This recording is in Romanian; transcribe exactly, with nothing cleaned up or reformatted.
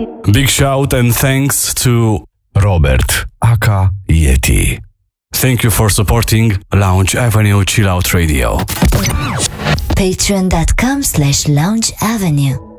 Big shout and thanks to Robert, aka Yeti. Thank you for supporting Lounge Avenue Chill Out Radio. Patreon dot com slash Lounge Avenue.